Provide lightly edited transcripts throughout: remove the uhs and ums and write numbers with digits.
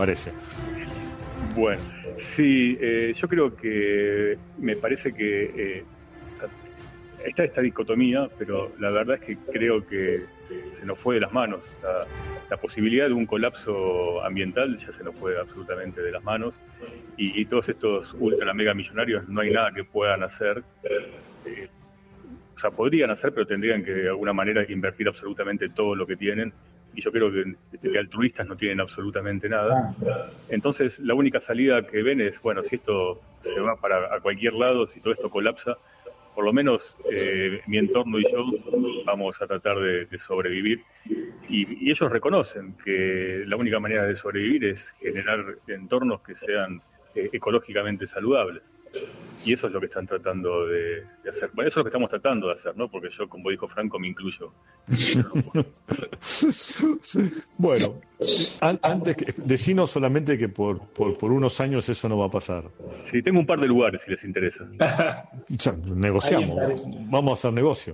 parece. Bueno, sí, yo creo que me parece que está esta dicotomía, pero la verdad es que creo que se nos fue de las manos. La posibilidad de un colapso ambiental ya se nos fue absolutamente de las manos, y todos estos ultra mega millonarios no hay nada que puedan hacer. O sea, podrían hacer, pero tendrían que de alguna manera invertir absolutamente todo lo que tienen, y yo creo que de altruistas no tienen absolutamente nada. Entonces la única salida que ven es, bueno, si esto se va para a cualquier lado, si todo esto colapsa, por lo menos mi entorno y yo vamos a tratar de sobrevivir, y ellos reconocen que la única manera de sobrevivir es generar entornos que sean ecológicamente saludables. Y eso es lo que están tratando de hacer. Bueno, eso es lo que estamos tratando de hacer, ¿no? Porque yo, como dijo Franco, me incluyo. Bueno, antes decinos solamente que por unos años eso no va a pasar. Sí, tengo un par de lugares si les interesa. Ya, negociamos, vamos a hacer negocio.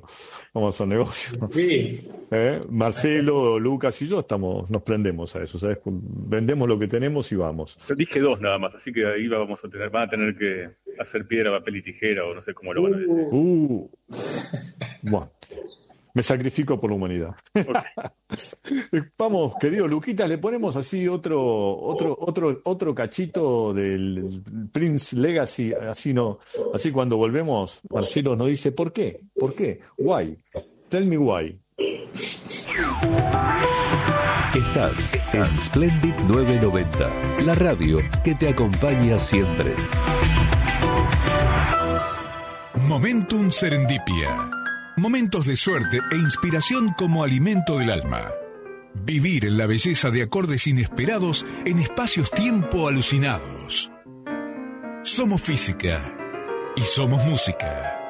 Sí. Marcelo, Lucas y yo nos prendemos a eso, ¿sabes? Vendemos lo que tenemos y vamos. Yo dije 2 nada más, así que ahí van a tener que hacer piedra, papel y tijera, o no sé cómo lo van a decir. Bueno, me sacrifico por la humanidad. Okay. Vamos, querido Luquitas, le ponemos así otro cachito del Prince Legacy, así cuando volvemos, Marcelo nos dice ¿por qué? Why? Tell me why. Estás en Splendid 990, la radio que te acompaña siempre. Momentum Serendipia. Momentos de suerte e inspiración como alimento del alma. Vivir en la belleza de acordes inesperados en espacios-tiempo alucinados. Somos física y somos música.